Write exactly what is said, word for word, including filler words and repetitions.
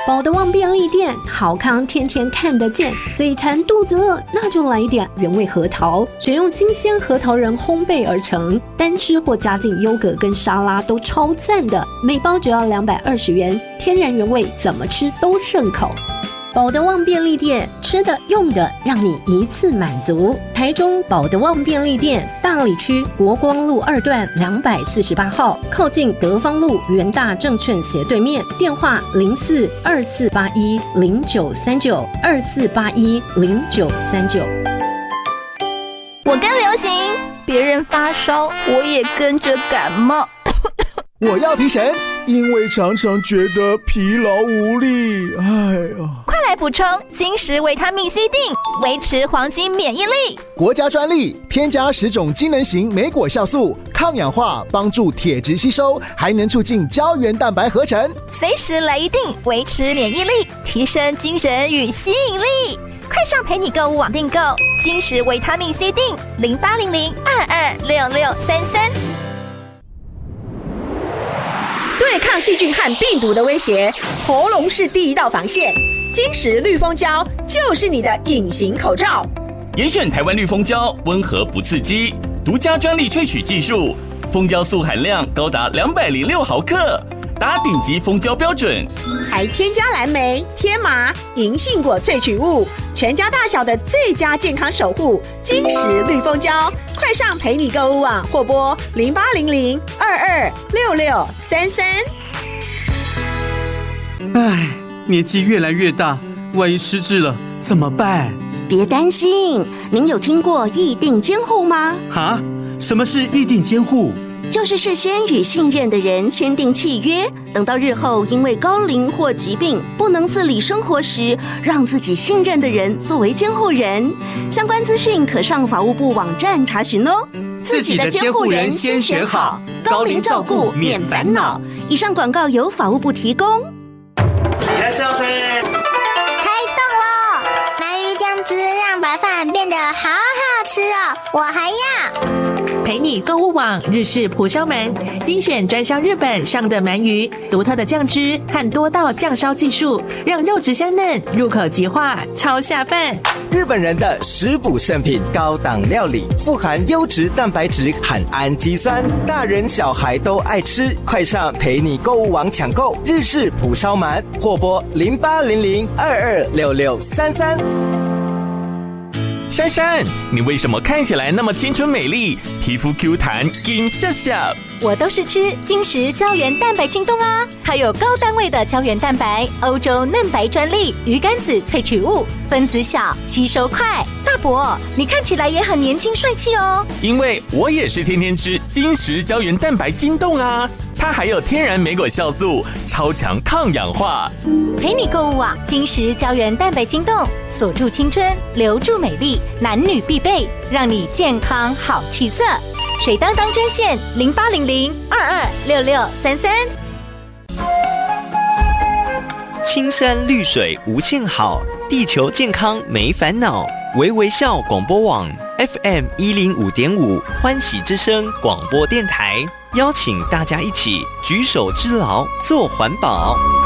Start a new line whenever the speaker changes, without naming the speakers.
保德旺便利店，好康天天看得见。嘴馋肚子饿，那就来一点原味核桃，选用新鲜核桃仁烘焙而成，单吃或加进优格跟沙拉都超赞的。每包只要两百二十元，天然原味，怎么吃都顺口。保德旺便利店，吃的用的让你一次满足。台中保德旺便利店，大里区国光路二段两百四十八号，靠近德芳路元大证券斜对面。电话零四二四八一零九三九二四八一零九三九。
我跟流行，别人发烧，我也跟着感冒。
我要提神，因为常常觉得疲劳无力。哎呀，
快来补充金石维他命 C 锭，维持黄金免疫力。
国家专利，添加十种机能型莓果酵素，抗氧化，帮助铁质吸收，还能促进胶原蛋白合成。
随时来一锭，维持免疫力，提升精神与吸引力。快上陪你购物网订购金石维他命 C 锭，零八零零二二六六三三。
对抗细菌和病毒的威胁，喉咙是第一道防线。金石绿蜂胶就是你的隐形口罩。
严选台湾绿蜂胶，温和不刺激，独家专利萃取技术，蜂胶素含量高达两百零六毫克，达顶级蜂胶标准。
还添加蓝莓、天麻、银杏果萃取物，全家大小的最佳健康守护。金石绿蜂胶，快上陪你购物网或拨零八零零二二六六三三。
唉，年纪越来越大，万一失智了怎么办？
别担心，您有听过议定监护吗？
哈？什么是议定监护？
就是事先与信任的人签订契约，等到日后因为高龄或疾病不能自理生活时，让自己信任的人作为监护人。相关资讯可上法务部网站查询哦。
自己的监护人先选好，高龄照顾免烦恼。
以上广告由法务部提供。
いらっしゃいませ。
开动了！鳗鱼酱汁让白饭变得好好吃哦，我还要。
陪你购物网日式蒲烧鳗，精选专销日本上的鳗鱼，独特的酱汁和多道酱烧技术，让肉质香嫩，入口即化，超下饭。
日本人的食补圣品，高档料理，富含优质蛋白质和氨基酸，大人小孩都爱吃。快上陪你购物网抢购日式蒲烧鳗，或拨零八零零二二六六三三。
珊珊，你为什么看起来那么青春美丽，皮肤 Q 弹，金笑笑？
我都是吃金石胶原蛋白晶冻啊，它有高单位的胶原蛋白，欧洲嫩白专利，鱼肝子萃取物，分子小，吸收快。大伯，你看起来也很年轻帅气哦。
因为我也是天天吃金石胶原蛋白晶冻啊，它还有天然莓果酵素，超强抗氧化。
陪你购物网，金石胶原蛋白晶冻，锁住青春，留住美丽，男女必备，让你健康好气色。水当当专线零八零零二二六六三三。
青山绿水无限好，地球健康没烦恼。微微笑广播网 F M 一零五点五欢喜之声广播电台，邀请大家一起举手之劳，做环保。